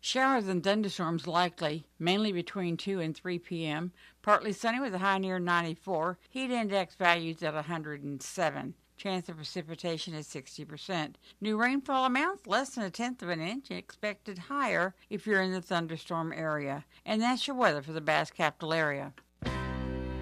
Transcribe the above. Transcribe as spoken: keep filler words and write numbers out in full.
Showers and thunderstorms likely, mainly between two and three p m. Partly sunny with a high near ninety-four. Heat index values at one hundred seven. Chance of precipitation is sixty percent. New rainfall amounts less than a tenth of an inch, expected higher if you're in the thunderstorm area. And that's your weather for the Bass Capital area.